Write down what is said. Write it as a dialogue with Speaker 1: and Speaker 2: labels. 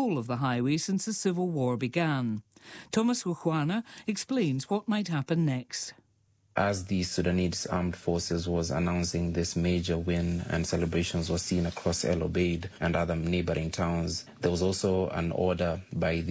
Speaker 1: control of the highway since the Civil War began. Thomas Gukwana explains what might happen next.
Speaker 2: As the Sudanese Armed Forces was announcing this major win and celebrations were seen across El Obeid and other neighboring towns, there was also an order by the